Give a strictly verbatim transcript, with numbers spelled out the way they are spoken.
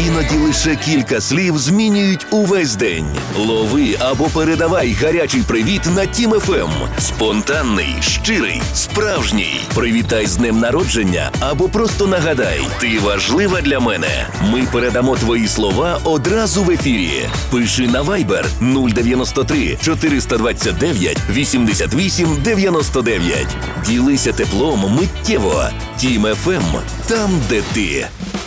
Іноді лише кілька слів змінюють увесь день. Лови або передавай гарячий привіт на Тім еф ем. Спонтанний, щирий, справжній. Привітай з днем народження або просто нагадай: ти важлива для мене. Ми передамо твої слова одразу в ефірі. Пиши на Viber нуль дев'яносто три чотириста двадцять дев'ять вісімдесят вісім дев'яносто дев'ять. Ділися теплом миттєво. Тім еф ем – там, де ти.